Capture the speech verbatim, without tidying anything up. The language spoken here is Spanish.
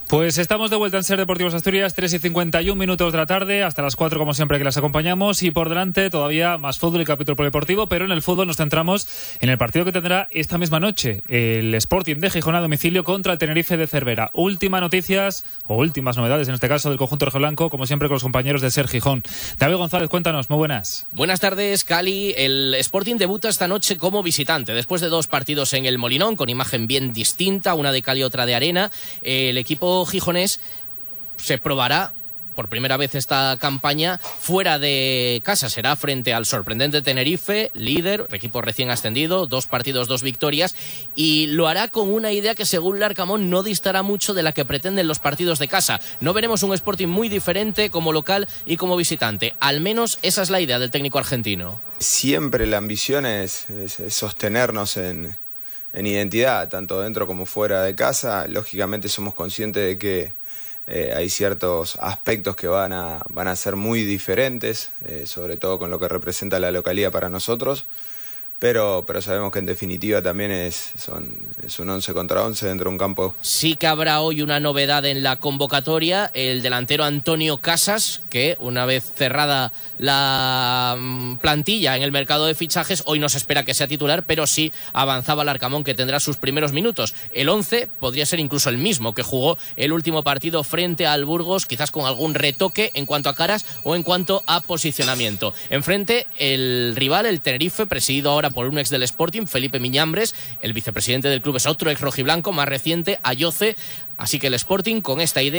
Pues estamos de vuelta en Ser Deportivos Asturias, tres y cincuenta y un minutos de la tarde, hasta las cuatro como siempre que las acompañamos, y por delante todavía más fútbol y capítulo polideportivo, pero en el fútbol nos centramos en el partido que tendrá esta misma noche, el Sporting de Gijón a domicilio contra el Tenerife de Cervera. Últimas noticias, o últimas novedades en este caso del conjunto rojiblanco, como siempre con los compañeros de Ser Gijón. David González, cuéntanos, muy buenas. Buenas tardes, Cali. El Sporting debuta esta noche como visitante, después de dos partidos en el Molinón, con imagen bien distinta, una de cal y otra de arena. El equipo gijonés se probará por primera vez esta campaña fuera de casa. Será frente al sorprendente Tenerife, líder, equipo recién ascendido, dos partidos, dos victorias, y lo hará con una idea que según Larcamón no distará mucho de la que pretenden los partidos de casa. No veremos un Sporting muy diferente como local y como visitante, al menos esa es la idea del técnico argentino. Siempre la ambición es, es, es sostenernos en, en identidad, tanto dentro como fuera de casa. Lógicamente somos conscientes de que Eh, hay ciertos aspectos que van a, van a ser muy diferentes, eh, sobre todo con lo que representa la localidad para nosotros, pero, pero sabemos que en definitiva también es, son, es un once contra once dentro de un campo. Sí que habrá hoy una novedad en la convocatoria, el delantero Antonio Casas, que una vez cerrada la plantilla en el mercado de fichajes, hoy no se espera que sea titular, pero sí avanzaba Larcamón que tendrá sus primeros minutos. El once podría ser incluso el mismo que jugó el último partido frente al Burgos, quizás con algún retoque en cuanto a caras o en cuanto a posicionamiento. Enfrente el rival, el Tenerife, presidido ahora por un ex del Sporting, Felipe Miñambres. El vicepresidente del club es otro ex rojiblanco, más reciente, Ayoce. Así que el Sporting, con esta idea